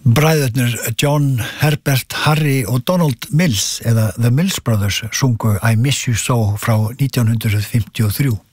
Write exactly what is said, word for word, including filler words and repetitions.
Bræðurnir John, Herbert, Harry og Donald Mills eða The Mills Brothers sungu I Miss You So frá nítján hundruð fimmtíu og þrjú.